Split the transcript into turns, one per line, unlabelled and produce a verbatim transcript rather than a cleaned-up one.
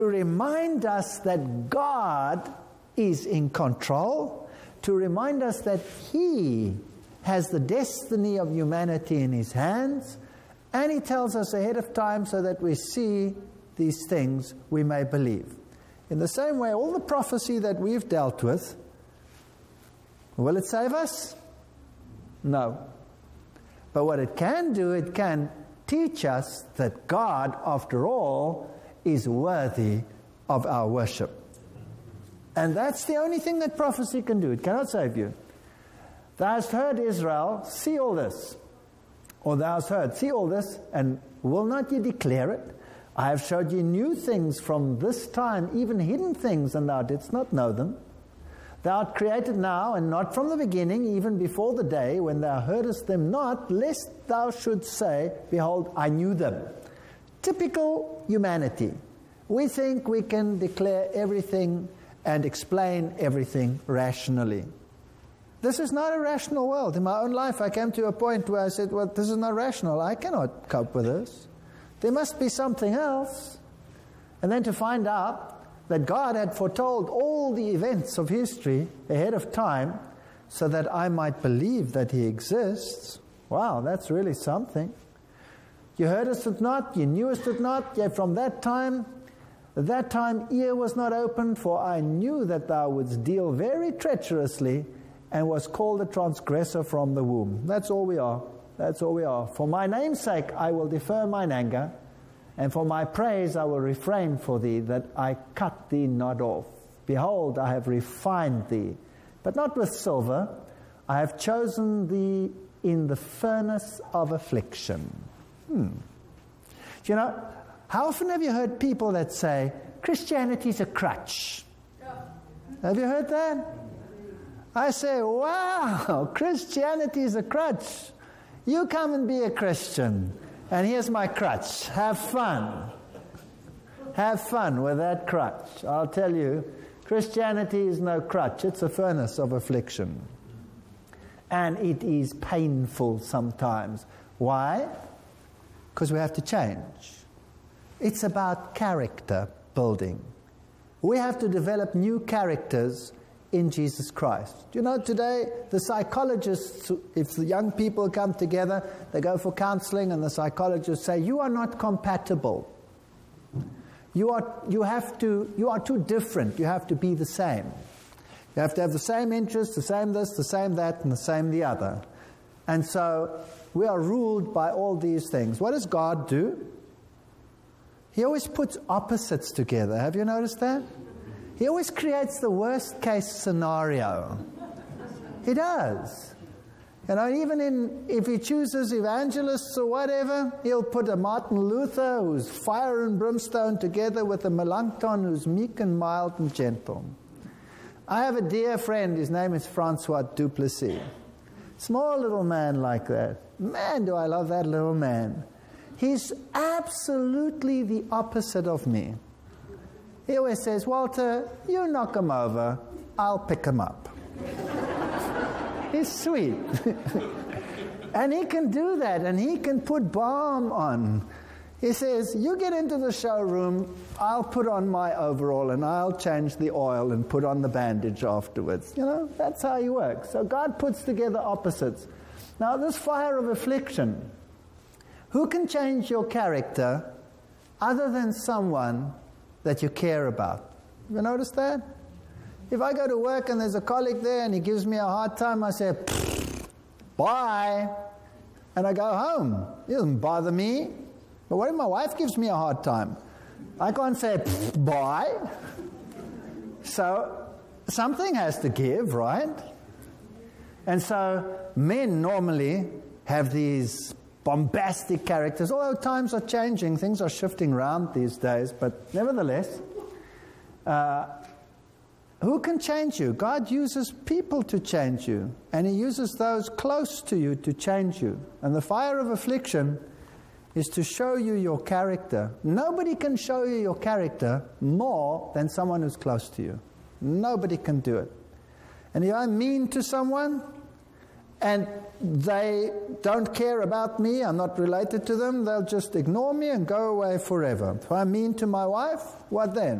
to remind us that God is in control, to remind us that He has the destiny of humanity in His hands, and He tells us ahead of time so that we see these things we may believe. In the same way, all the prophecy that we've dealt with, will it save us? No. But what it can do, it can teach us that God, after all, is worthy of our worship. And that's the only thing that prophecy can do. It cannot save you. Thou hast heard, Israel, see all this. Or thou hast heard, see all this, and will not ye declare it? I have showed you new things from this time, even hidden things, and thou didst not know them. Thou art created now, and not from the beginning, even before the day when thou heardest them not, lest thou shouldst say, behold, I knew them. Typical humanity. We think we can declare everything and explain everything rationally. This is not a rational world. In my own life, I came to a point where I said, well, this is not rational. I cannot cope with this. There must be something else. And then to find out that God had foretold all the events of history ahead of time so that I might believe that He exists. Wow, that's really something. You heardest it not, you knewest it not, yet from that time, that time ear was not opened, for I knew that thou wouldst deal very treacherously and was called a transgressor from the womb. That's all we are. That's all we are. For my name's sake I will defer mine anger, and for my praise I will refrain for thee, that I cut thee not off. Behold, I have refined thee, but not with silver. I have chosen thee in the furnace of affliction. Hmm. You know, how often have you heard people that say, Christianity's a crutch? Have you heard that? I say, wow, Christianity is a crutch. You come and be a Christian, and here's my crutch. Have fun. Have fun with that crutch. I'll tell you, Christianity is no crutch. It's a furnace of affliction. And it is painful sometimes. Why? Because we have to change. It's about character building. We have to develop new characters in Jesus Christ. You know, today, the psychologists, if the young people come together, they go for counseling, and the psychologists say, you are not compatible. You are, you have to, you are too different. You have to be the same. You have to have the same interests, the same this, the same that, and the same the other. And so, we are ruled by all these things. What does God do? He always puts opposites together. Have you noticed that? He always creates the worst case scenario. He does. You know, even in, if he chooses evangelists or whatever, he'll put a Martin Luther who's fire and brimstone together with a Melanchthon who's meek and mild and gentle. I have a dear friend, his name is Francois Duplessis. Small little man like that. Man, do I love that little man. He's absolutely the opposite of me. He always says, Walter, you knock him over, I'll pick him up. He's sweet. And he can do that, and he can put balm on. He says, you get into the showroom, I'll put on my overall, and I'll change the oil and put on the bandage afterwards. You know, that's how he works. So God puts together opposites. Now, this fire of affliction, who can change your character other than someone that you care about? You notice that? If I go to work and there's a colleague there and he gives me a hard time, I say, bye, and I go home. It doesn't bother me. But what if my wife gives me a hard time? I can't say, bye. So something has to give, right? And so men normally have these bombastic characters, although times are changing, things are shifting around these days, but nevertheless, uh, who can change you? God uses people to change you, and He uses those close to you to change you. And the fire of affliction is to show you your character. Nobody can show you your character more than someone who's close to you. Nobody can do it. And if I'm mean to someone, and they don't care about me, I'm not related to them, they'll just ignore me and go away forever. If I'm mean to my wife, what then?